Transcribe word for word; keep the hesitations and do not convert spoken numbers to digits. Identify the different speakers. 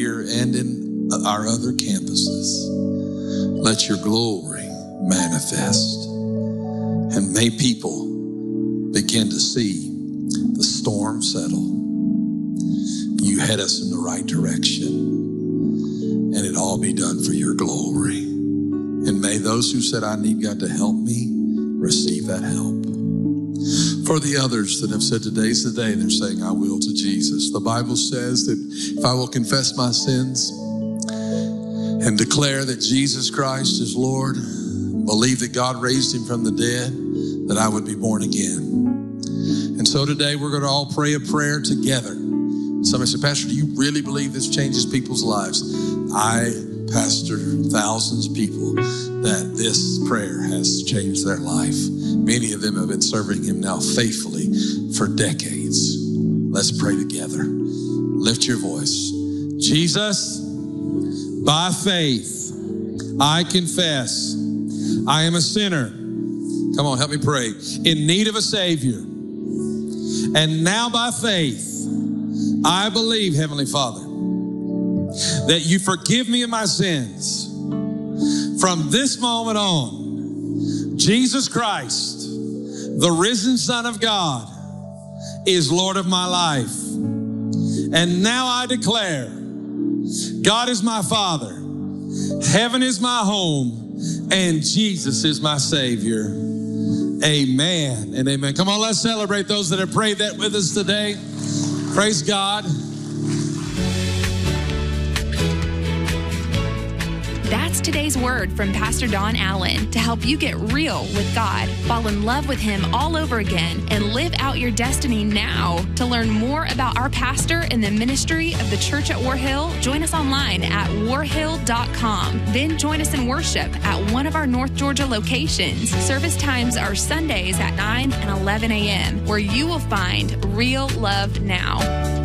Speaker 1: here and in our other campuses. Let your glory manifest. And may people begin to see the storm settle. You head us in the right direction, and it all be done for your glory. And may those who said, I need God to help me, receive that help. For the others that have said, today's the day, they're saying, I will to Jesus. The Bible says that if I will confess my sins and declare that Jesus Christ is Lord, believe that God raised him from the dead, that I would be born again. And so today we're going to all pray a prayer together. Somebody said, Pastor, do you really believe this changes people's lives? I pastor thousands of people that this prayer has changed their life. Many of them have been serving him now faithfully for decades. Let's pray together. Lift your voice. Jesus, by faith, I confess I am a sinner. Come on, help me pray. In need of a Savior. And now by faith, I believe, Heavenly Father, that you forgive me of my sins. From this moment on, Jesus Christ, the risen Son of God, is Lord of my life. And now I declare, God is my Father, heaven is my home, and Jesus is my Savior. Amen and amen. Come on, let's celebrate those that have prayed that with us today. Praise God.
Speaker 2: That's today's word from Pastor Don Allen to help you get real with God, fall in love with him all over again, and live out your destiny now. To learn more about our pastor and the ministry of the church at War Hill, join us online at war hill dot com. Then join us in worship at one of our North Georgia locations. Service times are Sundays at nine and eleven a.m., where you will find real love now.